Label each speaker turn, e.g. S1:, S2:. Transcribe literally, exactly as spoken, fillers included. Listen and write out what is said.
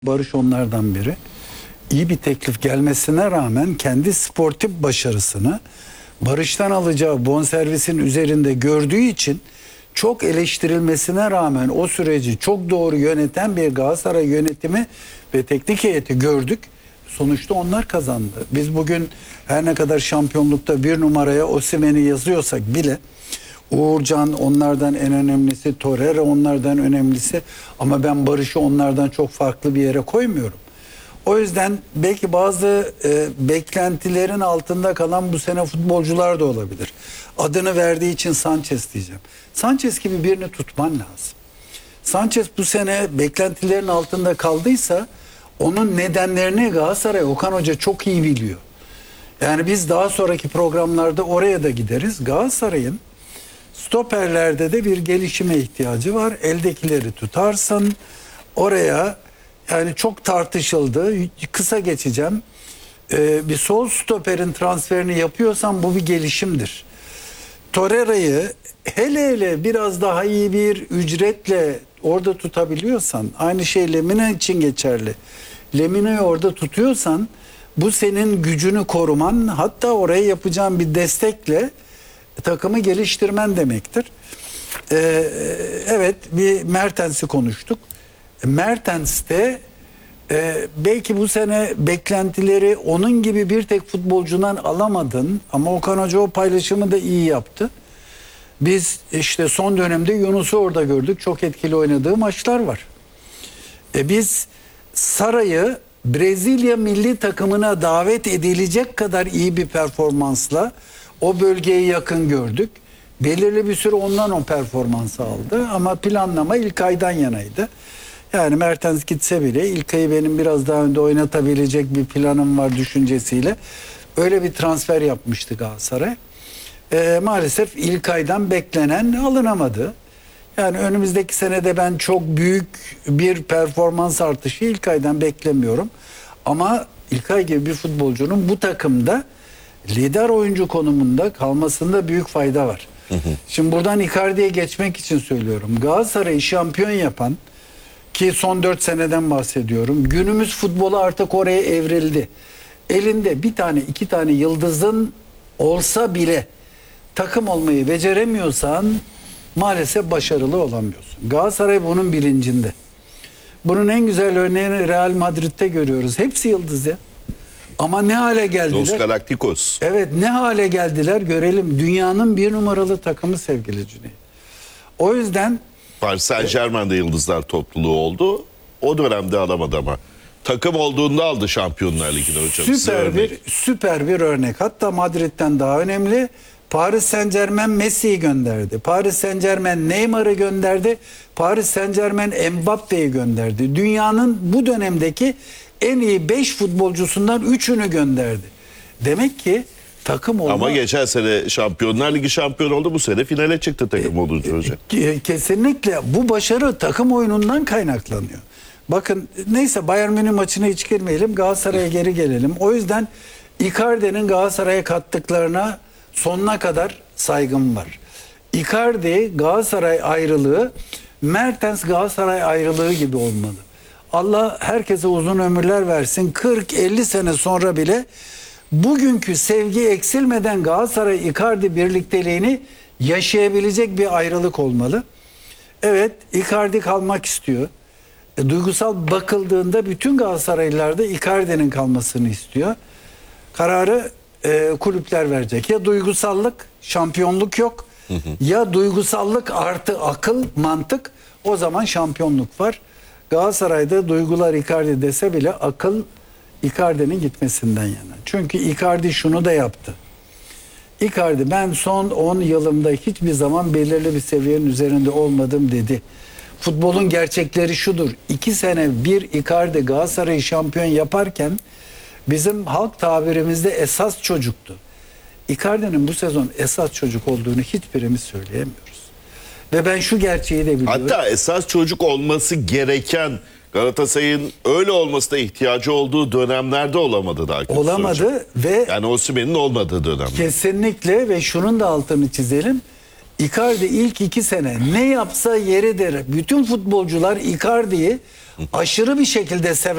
S1: Barış onlardan biri. İyi bir teklif gelmesine rağmen kendi sportif başarısını Barış'tan alacağı bonservisin üzerinde gördüğü için çok eleştirilmesine rağmen o süreci çok doğru yöneten bir Galatasaray yönetimi ve teknik heyeti gördük. Sonuçta onlar kazandı. Biz bugün her ne kadar şampiyonlukta bir numaraya Osimhen'i yazıyorsak bile Uğurcan onlardan en önemlisi, Torreira onlardan önemlisi ama ben Barış'ı onlardan çok farklı bir yere koymuyorum. O yüzden belki bazı e, beklentilerin altında kalan bu sene futbolcular da olabilir. Adını verdiği için Sanchez diyeceğim. Sanchez gibi birini tutman lazım. Sanchez bu sene beklentilerin altında kaldıysa onun nedenlerini Galatasaray Okan Hoca çok iyi biliyor. Yani biz daha sonraki programlarda oraya da gideriz. Galatasaray'ın stoperlerde de bir gelişime ihtiyacı var. Eldekileri tutarsın. Oraya yani çok tartışıldı. Kısa geçeceğim. Ee, bir sol stoperin transferini yapıyorsan bu bir gelişimdir. Torreira'yı hele hele biraz daha iyi bir ücretle orada tutabiliyorsan, aynı şey Lemina için geçerli. Lemina'yı orada tutuyorsan bu senin gücünü koruman, hatta oraya yapacağın bir destekle takımı geliştirmen demektir. Ee, evet, bir Mertens'i konuştuk. Mertens'te e, belki bu sene beklentileri onun gibi bir tek futbolcudan alamadın ama Okan Hoca o paylaşımı da iyi yaptı. Biz işte son dönemde Yunus'u orada gördük. Çok etkili oynadığı maçlar var. E biz Saray'ı Brezilya milli takımına davet edilecek kadar iyi bir performansla o bölgeye yakın gördük. Belirli bir süre ondan o performansı aldı ama planlama İlkay'dan yanaydı. Yani Mertens gitse bile İlkay'ı benim biraz daha önde oynatabilecek bir planım var düşüncesiyle öyle bir transfer yapmıştı Galatasaray. Ee, maalesef İlkay'dan beklenen alınamadı. Yani önümüzdeki senede ben çok büyük bir performans artışı İlkay'dan beklemiyorum. Ama İlkay gibi bir futbolcunun bu takımda lider oyuncu konumunda kalmasında büyük fayda var. Hı hı. Şimdi buradan Icardi'ye geçmek için söylüyorum. Galatasaray'ı şampiyon yapan, ki son dört seneden bahsediyorum, günümüz futbolu artık oraya evrildi. Elinde bir tane iki tane yıldızın olsa bile takım olmayı beceremiyorsan maalesef başarılı olamıyorsun. Galatasaray bunun bilincinde. Bunun en güzel örneğini Real Madrid'de görüyoruz. Hepsi yıldız ya. Ama ne hale geldiler?
S2: Los Galacticos.
S1: Evet, ne hale geldiler görelim. Dünyanın bir numaralı takımı sevgili Cüneyt. O yüzden
S2: Paris Saint-Germain'de yıldızlar topluluğu oldu. O dönemde alamadı ama. Takım olduğunda aldı Şampiyonlar Ligi'ni hocam.
S1: Süper bir, süper bir örnek. Hatta Madrid'den daha önemli. Paris Saint-Germain Messi'yi gönderdi. Paris Saint-Germain Neymar'ı gönderdi. Paris Saint-Germain Mbappe'yi gönderdi. Dünyanın bu dönemdeki en iyi beş futbolcusundan üçünü gönderdi. Demek ki takım olma...
S2: Ama geçen sene Şampiyonlar Ligi şampiyon oldu. Bu sene finale çıktı takım olunca hocam.
S1: Kesinlikle bu başarı takım oyunundan kaynaklanıyor. Bakın neyse, Bayern Münih maçına hiç girmeyelim. Galatasaray'a geri gelelim. O yüzden Icardi'nin Galatasaray'a kattıklarına sonuna kadar saygım var. Icardi Galatasaray ayrılığı Mertens Galatasaray ayrılığı gibi olmalı. Allah herkese uzun ömürler versin. kırk elli sene sonra bile bugünkü sevgi eksilmeden Galatasaray Icardi birlikteliğini yaşayabilecek bir ayrılık olmalı. Evet, Icardi kalmak istiyor. E, duygusal bakıldığında bütün Galatasaraylılar da Icardi'nin kalmasını istiyor. Kararı e, kulüpler verecek. Ya duygusallık, şampiyonluk yok. Hı hı. Ya duygusallık artı akıl, mantık, o zaman şampiyonluk var. Galatasaray'da duygular Icardi dese bile akıl Icardi'nin gitmesinden yana. Çünkü Icardi şunu da yaptı. Icardi ben son on yılımda hiçbir zaman belirli bir seviyenin üzerinde olmadım dedi. Futbolun gerçekleri şudur. İki sene bir Icardi Galatasaray'ı şampiyon yaparken bizim halk tabirimizde esas çocuktu. Icardi'nin bu sezon esas çocuk olduğunu hiçbirimiz söyleyemiyoruz. Ve ben şu gerçeği de biliyorum.
S2: Hatta esas çocuk olması gereken, Galatasaray'ın öyle olmasına ihtiyacı olduğu dönemlerde olamadı daha kötüsü
S1: olamadı
S2: hocam.
S1: Ve
S2: yani Osimhen'in olmadığı dönemde. Kesinlikle,
S1: ve şunun da altını çizelim. Icardi ilk iki sene ne yapsa yeridir. Bütün futbolcular Icardi'yi aşırı bir şekilde seven